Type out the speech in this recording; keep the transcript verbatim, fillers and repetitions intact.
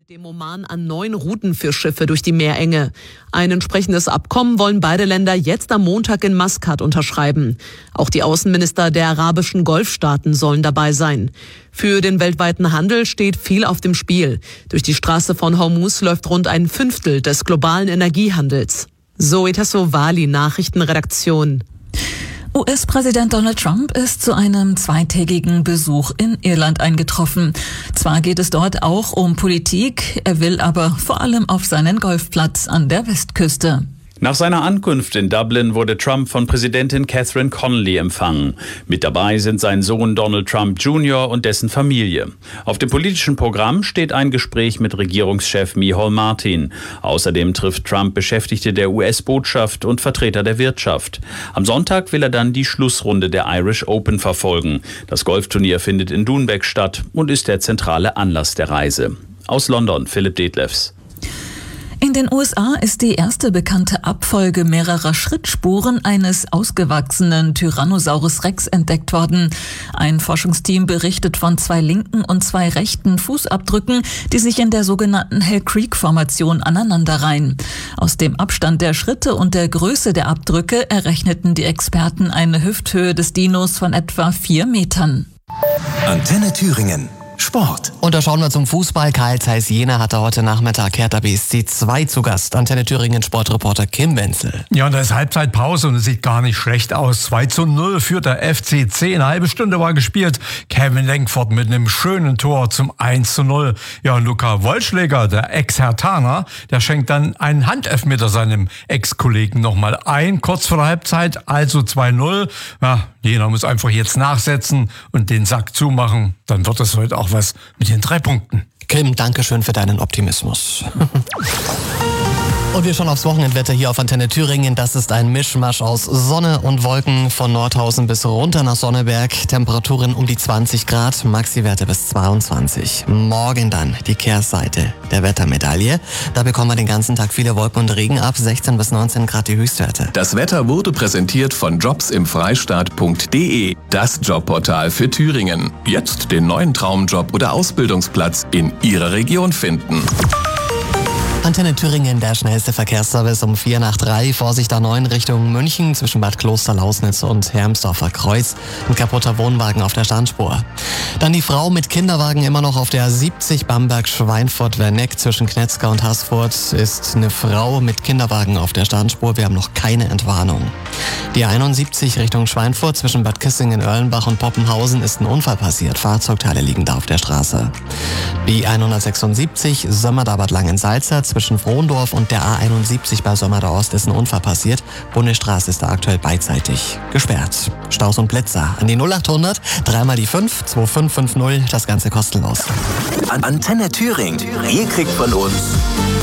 Dem Oman an neuen Routen für Schiffe durch die Meerenge. Ein entsprechendes Abkommen wollen beide Länder jetzt am Montag in Maskat unterschreiben. Auch die Außenminister der arabischen Golfstaaten sollen dabei sein. Für den weltweiten Handel steht viel auf dem Spiel. Durch die Straße von Hormuz läuft rund ein Fünftel des globalen Energiehandels. Zoe Tassovali, Nachrichtenredaktion. U S-Präsident Donald Trump ist zu einem zweitägigen Besuch in Irland eingetroffen. Zwar geht es dort auch um Politik, er will aber vor allem auf seinen Golfplatz an der Westküste. Nach seiner Ankunft in Dublin wurde Trump von Präsidentin Catherine Connolly empfangen. Mit dabei sind sein Sohn Donald Trump Junior und dessen Familie. Auf dem politischen Programm steht ein Gespräch mit Regierungschef Micheál Martin. Außerdem trifft Trump Beschäftigte der U S-Botschaft und Vertreter der Wirtschaft. Am Sonntag will er dann die Schlussrunde der Irish Open verfolgen. Das Golfturnier findet in Doonbeg statt und ist der zentrale Anlass der Reise. Aus London, Philipp Detlefs. In den U S A ist die erste bekannte Abfolge mehrerer Schrittspuren eines ausgewachsenen Tyrannosaurus Rex entdeckt worden. Ein Forschungsteam berichtet von zwei linken und zwei rechten Fußabdrücken, die sich in der sogenannten Hell Creek-Formation aneinanderreihen. Aus dem Abstand der Schritte und der Größe der Abdrücke errechneten die Experten eine Hüfthöhe des Dinos von etwa vier Metern. Antenne Thüringen. Sport. Und da schauen wir zum Fußball. Karl Zeiss Jena hatte heute Nachmittag Hertha B S C zwei zu Gast. Antenne Thüringen Sportreporter Kim Wenzel. Ja, und da ist Halbzeitpause und es sieht gar nicht schlecht aus. zwei zu null führt der F C C. Eine halbe Stunde war gespielt. Kevin Lenkford mit einem schönen Tor zum eins zu null. Ja, und Luca Wollschläger, der Ex-Herthaner, der schenkt dann einen Handelfmeter seinem Ex-Kollegen nochmal ein. Kurz vor der Halbzeit, also zwei null. Ja, Jena muss einfach jetzt nachsetzen und den Sack zumachen. Dann wird es heute auch was mit den drei Punkten. Kim, danke schön für deinen Optimismus. Und wir schauen aufs Wochenendwetter hier auf Antenne Thüringen. Das ist ein Mischmasch aus Sonne und Wolken von Nordhausen bis runter nach Sonneberg. Temperaturen um die zwanzig Grad, Maxi-Werte bis zweiundzwanzig. Morgen dann die Kehrseite der Wettermedaille. Da bekommen wir den ganzen Tag viele Wolken und Regen ab, sechzehn bis neunzehn Grad die Höchstwerte. Das Wetter wurde präsentiert von jobs im freistaat punkt de, das Jobportal für Thüringen. Jetzt den neuen Traumjob oder Ausbildungsplatz in Ihrer Region finden. Antenne Thüringen, der schnellste Verkehrsservice um vier nach drei. Vorsicht A neun Richtung München zwischen Bad Kloster-Lausnitz und Hermsdorfer Kreuz. Ein kaputter Wohnwagen auf der Standspur. Dann die Frau mit Kinderwagen immer noch auf der siebzig Bamberg-Schweinfurt-Werneck zwischen Knetzger und Haßfurt ist eine Frau mit Kinderwagen auf der Standspur. Wir haben noch keine Entwarnung. Die einundsiebzig Richtung Schweinfurt zwischen Bad Kissingen, Erlenbach und Poppenhausen ist ein Unfall passiert. Fahrzeugteile liegen da auf der Straße. B hundertsechsundsiebzig Sömmerda-Bad Langensalza zwischen Frohndorf und der A einundsiebzig bei Sömmerda Ost ist ein Unfall passiert. Bundesstraße ist da aktuell beidseitig gesperrt. Staus und Blitzer an die null achthundert, dreimal die fünf, zwei fünf fünf null, das Ganze kostenlos. Antenne Thüringen. Ihr kriegt von uns